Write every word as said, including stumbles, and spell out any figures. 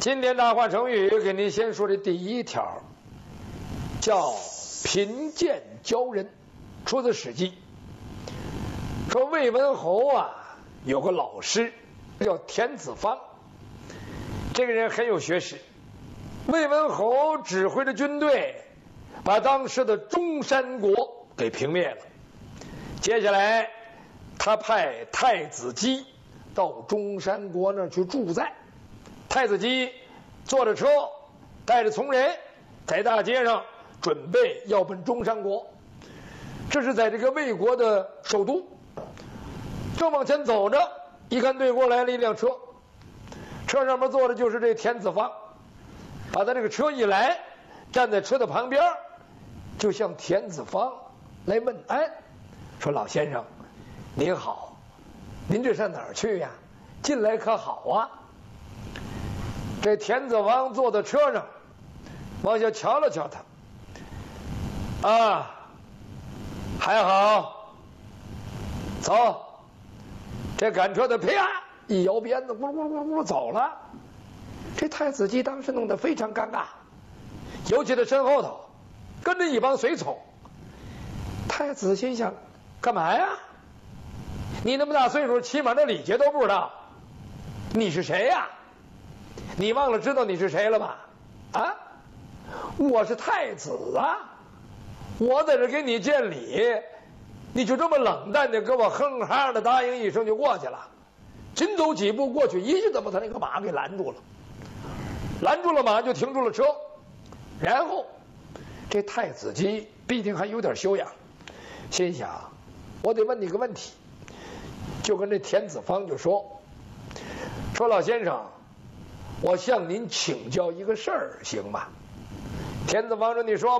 今天大话成语给您先说的第一条，叫贫贱交人，出自《史记》。说魏文侯啊，有个老师叫田子方，这个人很有学识。魏文侯指挥着军队，把当时的中山国给平灭了。接下来，他派太子姬到中山国那儿去驻寨。太子姬坐着车，带着从人，在大街上准备要奔中山国。这是在这个魏国的首都。正往前走着，一看对过来了一辆车，车上面坐的就是这田子方。把他这个车一来，站在车的旁边，就向田子方来问安，说：“老先生，您好，您这上哪儿去呀？近来可好啊？”这田子方坐在车上，往下瞧了瞧他，啊，还好，走。这赶车的啪一摇鞭子，咕噜咕噜咕噜咕噜走了。这太子姬当时弄得非常尴尬，尤其他身后头跟着一帮随从。太子心想：干嘛呀？你那么大岁数，起码这礼节都不知道，你是谁呀？你忘了知道你是谁了吧？啊，我是太子啊！我在这给你见礼，你就这么冷淡的给我哼哈的答应一声就过去了。紧走几步过去，一下子把他那个马给拦住了。拦住了马，就停住了车。然后这太子姬毕竟还有点修养，心想：我得问你个问题。就跟这田子方就说：“说老先生，我向您请教一个事儿，行吗？”田子方说：“你说。”